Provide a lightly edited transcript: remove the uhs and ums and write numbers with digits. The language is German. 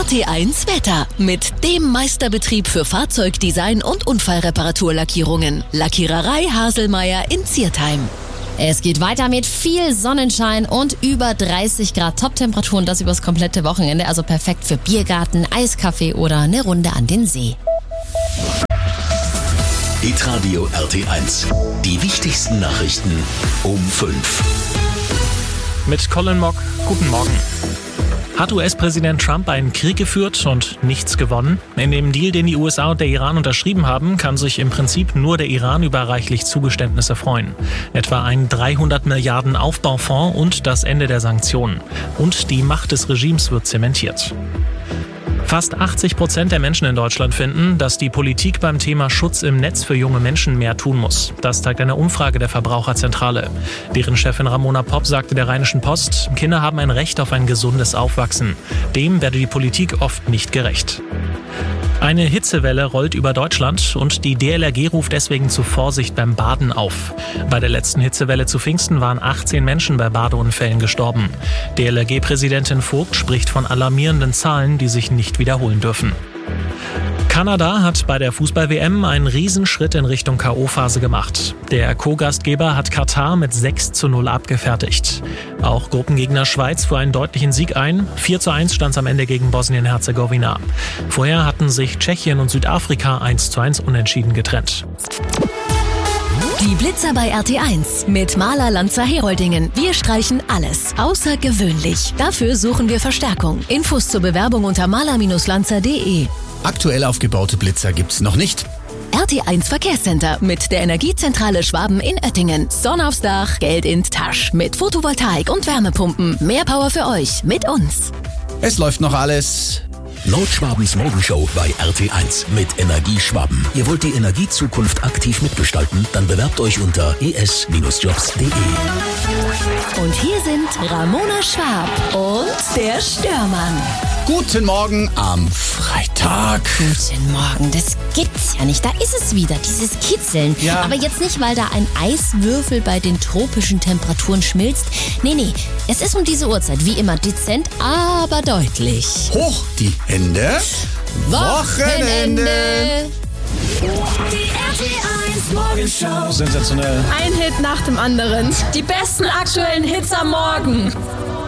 RT1 Wetter mit dem Meisterbetrieb für Fahrzeugdesign und Unfallreparaturlackierungen. Lackiererei Haselmeier in Ziertheim. Es geht weiter mit viel Sonnenschein und über 30 Grad Top-Temperaturen, das übers komplette Wochenende. Also perfekt für Biergarten, Eiskaffee oder eine Runde an den See. Hitradio RT1. Die wichtigsten Nachrichten um 5. Mit Colin Mock, guten Morgen. Hat US-Präsident Trump einen Krieg geführt und nichts gewonnen? In dem Deal, den die USA und der Iran unterschrieben haben, kann sich im Prinzip nur der Iran über reichlich Zugeständnisse freuen. Etwa ein 300 Milliarden Aufbaufonds und das Ende der Sanktionen. Und die Macht des Regimes wird zementiert. Fast 80% der Menschen in Deutschland finden, dass die Politik beim Thema Schutz im Netz für junge Menschen mehr tun muss. Das zeigt eine Umfrage der Verbraucherzentrale. Deren Chefin Ramona Popp sagte der Rheinischen Post, Kinder haben ein Recht auf ein gesundes Aufwachsen. Dem werde die Politik oft nicht gerecht. Eine Hitzewelle rollt über Deutschland und die DLRG ruft deswegen zu Vorsicht beim Baden auf. Bei der letzten Hitzewelle zu Pfingsten waren 18 Menschen bei Badeunfällen gestorben. DLRG-Präsidentin Vogt spricht von alarmierenden Zahlen, die sich nicht wiederholen dürfen. Kanada hat bei der Fußball-WM einen Riesenschritt in Richtung K.O.-Phase gemacht. Der Co-Gastgeber hat Katar mit 6:0 abgefertigt. Auch Gruppengegner Schweiz fuhr einen deutlichen Sieg ein. 4:1 stand es am Ende gegen Bosnien-Herzegowina. Vorher hatten sich Tschechien und Südafrika 1:1 unentschieden getrennt. Die Blitzer bei RT1 mit Maler Lanzer Heroldingen. Wir streichen alles außergewöhnlich. Dafür suchen wir Verstärkung. Infos zur Bewerbung unter maler-lanzer.de. Aktuell aufgebaute Blitzer gibt's noch nicht. RT1 Verkehrscenter mit der Energiezentrale Schwaben in Oettingen. Sonne aufs Dach, Geld in Tasch. Mit Photovoltaik und Wärmepumpen. Mehr Power für euch mit uns. Es läuft noch alles. Nordschwabens Morgenshow bei RT1 mit Energie Schwaben. Ihr wollt die Energiezukunft aktiv mitgestalten? Dann bewerbt euch unter es-jobs.de. Und hier sind Ramona Schwab und der Störmann. Guten Morgen am Freitag. Guten Morgen, das gibt's ja nicht. Da ist es wieder, dieses Kitzeln. Ja. Aber jetzt nicht, weil da ein Eiswürfel bei den tropischen Temperaturen schmilzt. Nee, es ist um diese Uhrzeit wie immer dezent, aber deutlich. Hoch die Hände. Wochenende. Die RT1 Morgenshow. Sensationell. Ein Hit nach dem anderen. Die besten aktuellen Hits am Morgen.